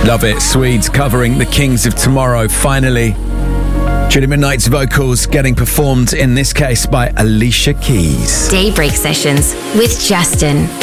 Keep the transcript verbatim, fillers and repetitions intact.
Love it. Swedes covering The Kings of Tomorrow. Finally, Julie Midnight's vocals getting performed, in this case, by Alicia Keys. Daybreak Sessions with Justin.